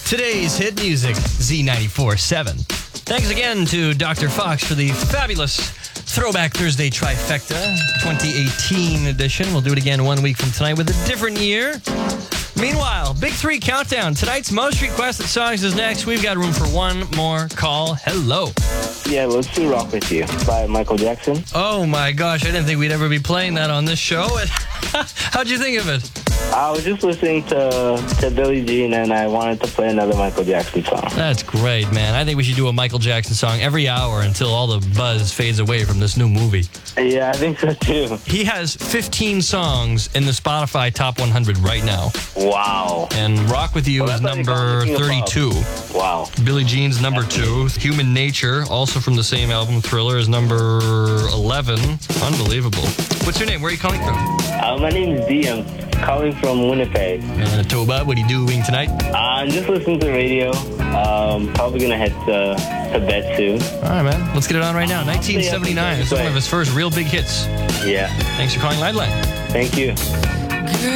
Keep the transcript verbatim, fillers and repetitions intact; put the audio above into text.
Today's hit music, Z ninety-four point seven. Thanks again to Doctor Fox for the fabulous Throwback Thursday Trifecta twenty eighteen edition. We'll do it again one week from tonight with a different year. Meanwhile, Big Three Countdown. Tonight's most requested songs is next. We've got room for one more call. Hello. Yeah, let's do Rock With You by Michael Jackson. Oh my gosh, I didn't think we'd ever be playing that on this show. How'd you think of it? I was just listening to, to Billie Jean, and I wanted to play another Michael Jackson song. That's great, man. I think we should do a Michael Jackson song every hour until all the buzz fades away from this new movie. Yeah, I think so too. He has fifteen songs in the Spotify Top one hundred right now. Wow. And Rock With You Well, is that's number like thirty-two. Wow. Billie Jean's number two. Human Nature, also from the same album, Thriller, is number eleven. Unbelievable. What's your name? Where are you calling from? Uh, my name is D. I'm calling from Winnipeg. Uh, Toba, what are you doing tonight? Uh, I'm just listening to the radio. Um, probably going to head to, to bed soon. All right, man. Let's get it on right now. nineteen seventy-nine. It's one of his first real big hits. Yeah. Thanks for calling Liveline. Thank you.